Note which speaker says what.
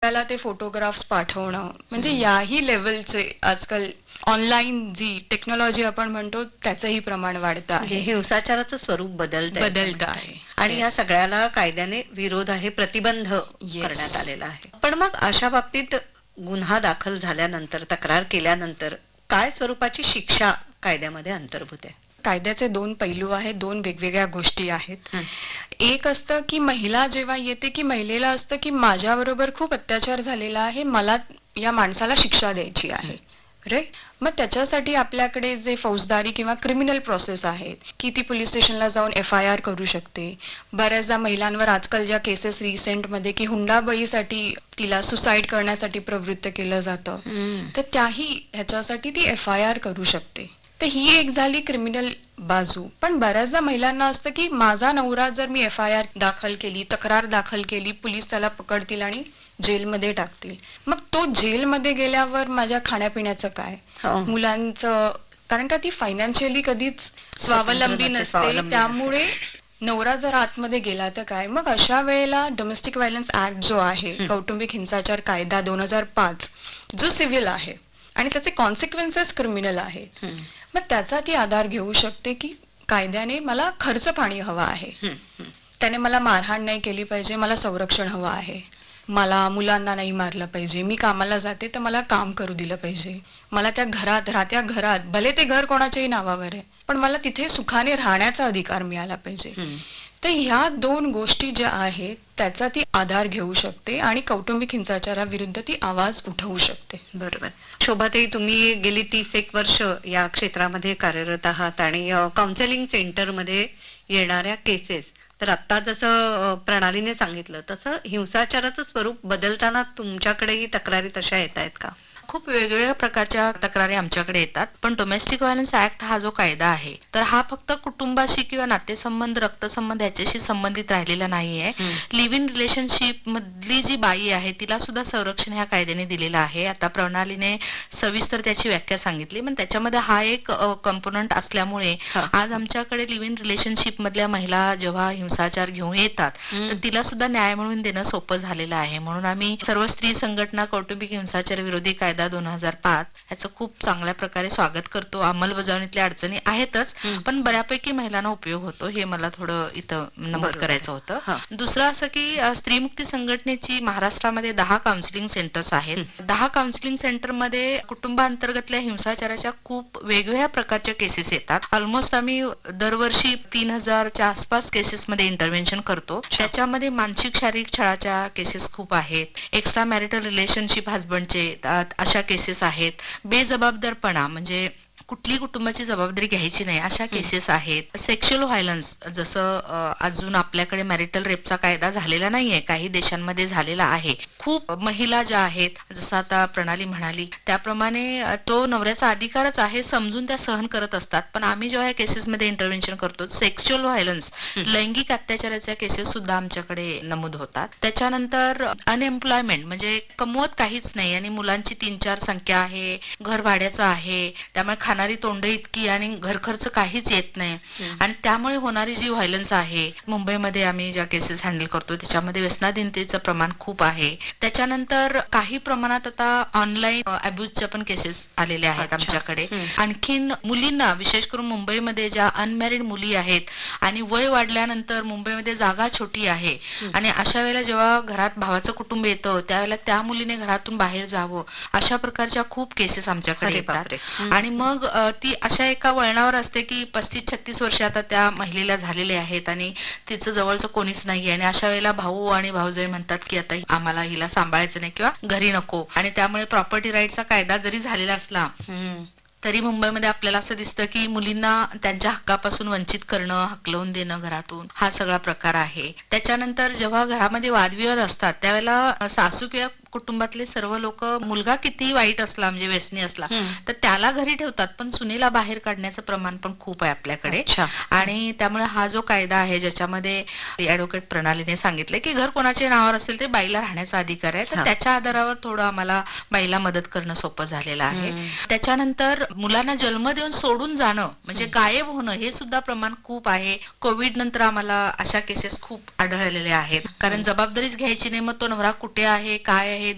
Speaker 1: एकाला ते फोटोग्राफ्स पाठवणं, म्हणजे याही लेवलचे आजकाल ऑनलाईन जी टेक्नॉलॉजी आपण म्हणतो त्याचंही प्रमाण वाढतं आहे,
Speaker 2: हिंसाचाराचं स्वरूप बदलत
Speaker 1: आहे.
Speaker 2: आणि या सगळ्याला कायद्याने विरोध आहे, प्रतिबंध करण्यात आलेला आहे. पण मग अशा बाबतीत गुन्हा दाखल झाल्यानंतर, तक्रार केल्यानंतर काय स्वरूपाची शिक्षा कायद्यामध्ये अंतर्भूत आहे?
Speaker 1: कायद्याचे दोन पैलू आहेत, दोन वेगवेगळ्या गोष्टी आहेत. एक असतं की महिला जेव्हा येते की महिलेला असतं की माझ्याबरोबर खूप अत्याचार झालेला आहे, मला या माणसाला शिक्षा द्यायची आहे, राईट. मग त्याच्यासाठी आपल्याकडे जे फौजदारी किंवा क्रिमिनल प्रोसेस आहेत की ती पोलीस स्टेशनला जाऊन FIR करू शकते. बऱ्याचदा महिलांवर आजकाल ज्या केसेस रिसेंटमध्ये की हुंडाबळीसाठी तिला सुसाईड करण्यासाठी प्रवृत्त केलं जातं, तर त्याही ह्याच्यासाठी ती FIR करू शकते. तर ही एक झाली क्रिमिनल बाजू. पण बऱ्याचदा महिलांना असतं की माझा नवरा जर मी FIR दाखल केली, तक्रार दाखल केली, पोलीस त्याला पकडतील आणि जेलमध्ये टाकतील. मग तो जेलमध्ये गेल्यावर माझ्या खाण्यापिण्याचं काय, मुलांचं, कारण का ती फायनान्शियली कधीच स्वावलंबी नसते, त्यामुळे नवरा जर आतमध्ये गेला तर काय. मग अशा वेळेला डोमेस्टिक व्हायलन्स ऍक्ट जो आहे, कौटुंबिक हिंसाचार कायदा 2005, जो सिव्हिल आहे आणि त्याचे कॉन्सिक्वेन्सेस क्रिमिनल आहेत, मग त्याचा ती आधार घेऊ शकते की कायद्याने मला खर्च पाणी हवा आहे, त्याने मला मारहाण नाही केली पाहिजे, मला संरक्षण हवं आहे, मला मुलांना नाही मारलं पाहिजे, मी कामाला जाते तर मला काम करू दिलं पाहिजे, मला त्या घरात राहत्या घरात, भले ते घर कोणाच्याही नावावर आहे पण मला तिथे सुखाने राहण्याचा अधिकार मिळाला पाहिजे. तर ह्या दोन गोष्टी ज्या आहेत त्याचा ती आधार घेऊ शकते आणि कौटुंबिक हिंसाचाराविरुद्ध ती आवाज उठवू शकते.
Speaker 2: बरोबर. शोभाताई, तुम्ही गेली 30 वर्ष या क्षेत्रामध्ये कार्यरत आहात आणि काउन्सिलिंग सेंटरमध्ये येणाऱ्या केसेस, तर आता जसं प्रणालीने सांगितलं तसं हिंसाचाराचं स्वरूप बदलताना तुमच्याकडेही तक्रारी तशा येत आहेत का?
Speaker 3: खूप वेगवेगळ्या प्रकारच्या तक्रारी आमच्याकडे येतात. पण डोमेस्टिक व्हायलन्स ऍक्ट हा जो कायदा आहे, तर हा फक्त कुटुंबाशी किंवा नातेसंबंध, रक्तसंबंध याच्याशी संबंधित राहिलेला नाहीये. लिव्ह इन रिलेशनशिप मधली जी बाई आहे तिला सुद्धा संरक्षण ह्या कायद्याने दिलेलं आहे. आता प्रणालीने सविस्तर त्याची व्याख्या सांगितली, पण त्याच्यामध्ये हा एक कंपोनंट असल्यामुळे आज आमच्याकडे लिव्ह इन रिलेशनशिप मधल्या महिला जेव्हा हिंसाचार घेऊन येतात तर तिला सुद्धा न्याय मिळवून देणं सोपं झालेलं आहे. म्हणून आम्ही सर्व स्त्री संघटना कौटुंबिक हिंसाचार विरोधी कायदा 2005 याचं खूप चांगल्या प्रकारे स्वागत करतो. अंमलबजावणीतल्या अडचणी आहेतच, पण बऱ्यापैकी महिलांना उपयोग होतो, हे मला थोडं इथं नमूद करायचं होतं. दुसरं असं की स्त्रीमुक्ती संघटनेची महाराष्ट्रामध्ये 10 काउन्सिलिंग सेंटर्स आहेत. 10 काउन्सिलिंग सेंटरमध्ये कुटुंबांतर्गतल्या हिंसाचाराच्या खूप वेगवेगळ्या प्रकारच्या केसेस येतात. ऑलमोस्ट आम्ही दरवर्षी 3000च्या आसपास केसेसमध्ये इंटरव्हेन्शन करतो. त्याच्यामध्ये मानसिक शारीरिक छळाच्या केसेस खूप आहेत. एक्स्ट्रा मॅरिटल रिलेशनशिप हजबंडचे अशा केसेस आहेत. बेजबाबदारपणा म्हणजे कुठली कुटुंबाची जबाबदारी घ्यायची नाही अशा केसेस आहेत. सेक्शुअल व्हायलन्स, जसं अजून आपल्याकडे मॅरिटल रेपचा कायदा झालेला नाहीये, काही देशांमध्ये झालेला आहे. खूप महिला ज्या आहेत, जसं आता प्रणाली म्हणाली त्याप्रमाणे तो नवऱ्याचा अधिकारच आहे, समजून त्या सहन करत असतात. पण आम्ही जेव्हा या केसेसमध्ये इंटरव्हेन्शन करतो, सेक्शुअल व्हायलन्स, लैंगिक अत्याचाराच्या केसेस सुद्धा आमच्याकडे नमूद होतात. त्याच्यानंतर अनएम्प्लॉयमेंट म्हणजे कमवत काहीच नाही आणि मुलांची 3-4 संख्या आहे, घर भाड्याचं आहे, त्यामुळे खाणारी तोंड इतकी आणि घर खर्च काहीच येत नाही, आणि त्यामुळे होणारी जी व्हायलन्स आहे, मुंबईमध्ये आम्ही ज्या केसेस हँडल करतो त्याच्यामध्ये व्यसनाधीनतेचं प्रमाण खूप आहे. त्याच्यानंतर काही प्रमाणात आता ऑनलाईन अब्यूजच्या पण केसेस आलेल्या आहेत आमच्याकडे. आणखीन मुलींना, विशेष करून मुंबईमध्ये ज्या अनमॅरिड मुली आहेत आणि वय वाढल्यानंतर मुंबईमध्ये जागा छोटी आहे आणि अशा वेळेला जेव्हा घरात भावाचं कुटुंब येतं त्यावेळेला त्या मुलीने घरातून बाहेर जावं, अशा प्रकारच्या खूप केसेस आमच्याकडे येतात. आणि मग ती अशा एका वळणावर असते की 35-36 वर्ष आता त्या महिलेला झालेले आहेत आणि तिचं जवळचं कोणीच नाहीये, आणि अशा वेळेला भाऊ आणि भाऊजाई म्हणतात की आता आम्हाला हिला सांभाळायचं नाही किंवा घरी नको. आणि त्यामुळे प्रॉपर्टी राईटचा कायदा जरी झालेला असला तरी मुंबईमध्ये आपल्याला असं दिसतं की मुलींना त्यांच्या हक्कापासून वंचित करणं, हकलवून देणं घरातून, हा सगळा प्रकार आहे. त्याच्यानंतर जेव्हा घरामध्ये वादविवाद असतात त्यावेळेला सासू किंवा कुटुंबातले सर्व लोक, मुलगा कितीही वाईट असला म्हणजे व्यसनी असला तर त्याला घरी ठेवतात, पण सुनेला बाहेर काढण्याचं प्रमाण पण खूप आहे आपल्याकडे. आणि त्यामुळे हा जो कायदा आहे ज्याच्यामध्ये ऍडव्होकेट प्रणालीने सांगितले की घर कोणाच्या नावावर असेल ते बाईला राहण्याचा अधिकार आहे, तर त्याच्या आधारावर थोडं आम्हाला बाईला मदत करणं सोपं झालेलं आहे. त्याच्यानंतर मुलांना जन्म देऊन सोडून जाणं म्हणजे गायब होणं, हे सुद्धा प्रमाण खूप आहे. कोविड नंतर आम्हाला अशा केसेस खूप आढळलेल्या आहेत, कारण जबाबदारीच घ्यायची नाही, मग तो नवरा कुठे आहे काय